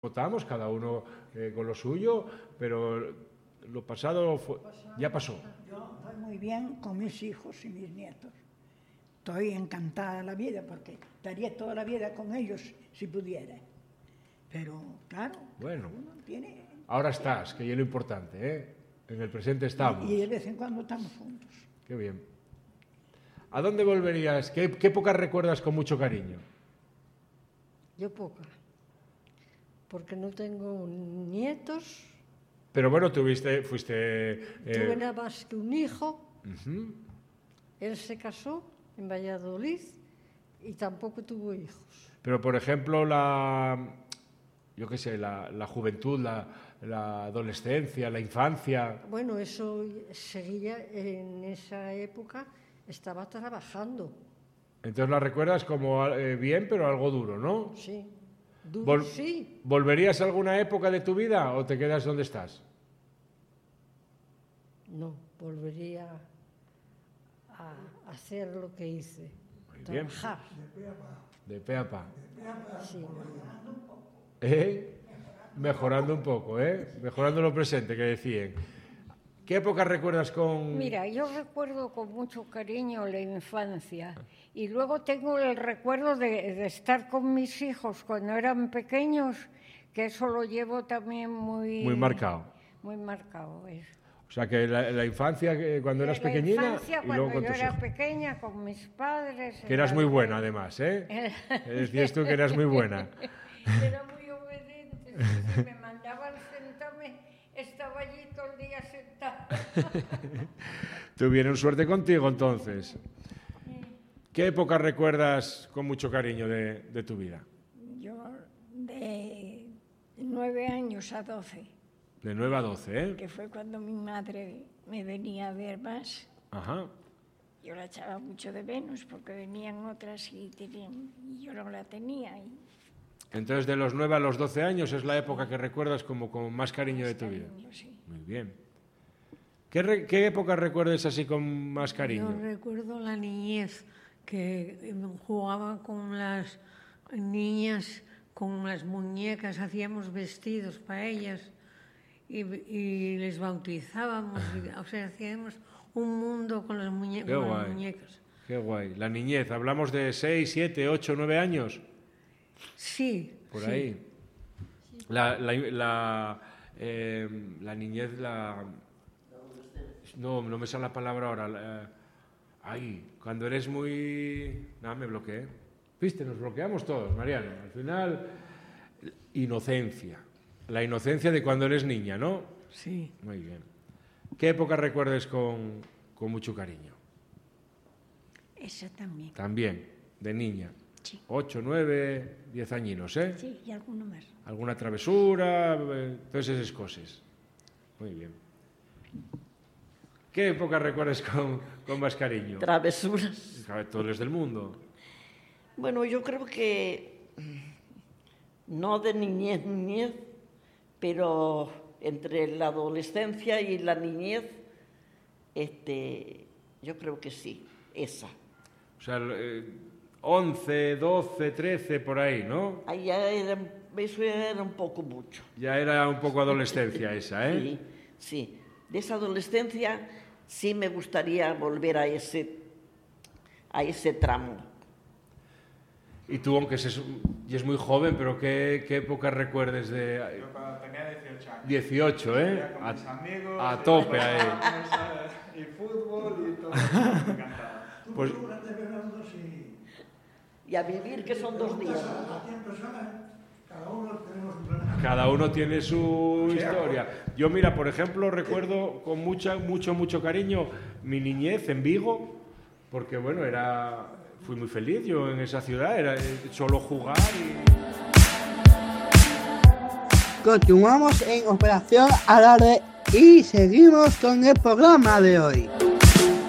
Votamos, cada uno con lo suyo, pero lo pasado ya pasó. Yo estoy muy bien con mis hijos y mis nietos. Estoy encantada de la vida porque estaría toda la vida con ellos si pudiera. Pero, claro, bueno, uno tiene... Ahora estás, que es lo importante, ¿eh? En el presente estamos. Y de vez en cuando estamos juntos. Qué bien. ¿A dónde volverías? ¿Qué épocas recuerdas con mucho cariño? Yo poca, porque no tengo nietos. Pero bueno, fuiste... Tuve nada más que un hijo. Él se casó en Valladolid y tampoco tuvo hijos. Pero, por ejemplo, la juventud, la adolescencia, la infancia... Bueno, eso seguía en esa época, estaba trabajando. Entonces la recuerdas como bien, pero algo duro, ¿no? Sí. Duro, sí. ¿Volverías a alguna época de tu vida o te quedas donde estás? No, volvería a hacer lo que hice. Muy trabajar. Bien. De pe a pa. Sí. Mejorando un poco, mejorando lo presente, que decían. ¿Qué época recuerdas con...? Mira, yo recuerdo con mucho cariño la infancia y luego tengo el recuerdo de estar con mis hijos cuando eran pequeños, que eso lo llevo también muy... Muy marcado. Muy marcado, eso. O sea, que la infancia, cuando eras pequeñina... La infancia, y cuando luego con yo tus era hijos. pequeña, con mis padres... Que eras muy buena, además, Decías tú que eras muy buena. Era muy obediente. Si me mandaban sentarme, estaba allí todo el día sentada. Tuvieron suerte contigo, entonces. ¿Qué época recuerdas con mucho cariño de tu vida? Yo de 9 años a 12. De 9 a 12, Que fue cuando mi madre me venía a ver más. Ajá. Yo la echaba mucho de menos porque venían otras y yo no la tenía. Entonces, de los 9 a los 12 años es la época que recuerdas como con más cariño de tu vida. Sí. Muy bien. ¿Qué época recuerdas así con más cariño? Yo recuerdo la niñez, que jugaba con las niñas, con las muñecas, hacíamos vestidos para ellas y les bautizábamos, o sea, hacíamos un mundo con las muñecas. Qué guay. La niñez, ¿hablamos de 6, 7, 8, 9 años? Sí. Por sí. ahí. La niñez, No me sale la palabra ahora. Cuando eres muy... No, me bloqueé. Viste, nos bloqueamos todos, Mariano. Al final, inocencia. La inocencia de cuando eres niña, ¿no? Sí. Muy bien. ¿Qué época recuerdes con mucho cariño? Esa también. También, de niña. Sí. 8, 9, 10 añinos, ¿eh? Sí, y alguno más. Alguna travesura, todas esas cosas. Muy bien. ¿Qué época recuerdas con más cariño? Travesuras. Todos los del mundo. Bueno, yo creo que no de niñez, pero entre la adolescencia y la niñez, yo creo que sí, esa. O sea, 11, 12, 13, por ahí, ¿no? Ahí eso era un poco mucho. Ya era un poco adolescencia esa, ¿eh? Sí. De esa adolescencia sí me gustaría volver a ese tramo. Y tú, aunque es muy joven, pero ¿qué época recuerdes de...? Yo cuando tenía 18 años. 18, ¿eh? Con mis amigos, a tope ahí. Y fútbol y todo. Me encantaba. Pues, Y a vivir, que son 2 días. cada uno tiene su historia. Yo, mira, por ejemplo, recuerdo con mucho cariño mi niñez en Vigo, porque, bueno, fui muy feliz yo en esa ciudad, era solo jugar y... Continuamos en Operación Alarde y seguimos con el programa de hoy.